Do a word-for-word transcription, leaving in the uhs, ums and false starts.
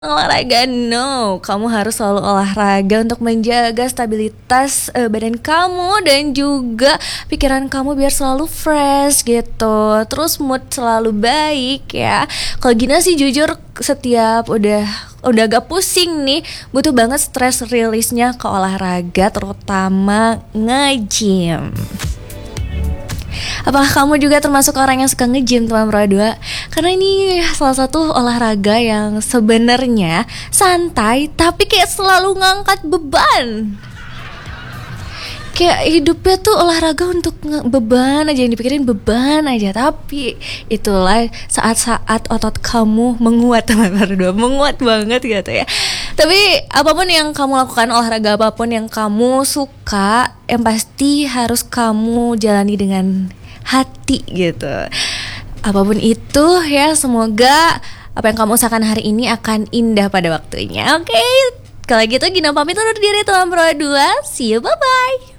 Olahraga, no. Kamu harus selalu olahraga untuk menjaga stabilitas eh, badan kamu dan juga pikiran kamu biar selalu fresh gitu. Terus mood selalu baik ya. Kalau Gina sih jujur setiap udah udah agak pusing nih, butuh banget stress release-nya ke olahraga, terutama nge-gym. Apakah kamu juga termasuk orang yang suka nge-gym, teman Pro dua? Karena ini salah satu olahraga yang sebenarnya santai tapi kayak selalu ngangkat beban. Kayak hidupnya tuh olahraga untuk nge- beban aja, yang dipikirin beban aja. Tapi itulah saat-saat otot kamu menguat, teman Pro dua, menguat banget gitu ya. Tapi apapun yang kamu lakukan, olahraga apapun yang kamu suka, yang pasti harus kamu jalani dengan hati gitu. Apapun itu ya, semoga apa yang kamu usahakan hari ini akan indah pada waktunya. Oke, okay? Kalau gitu Gina pamit undur diri, teman Pro dua. See you, bye-bye.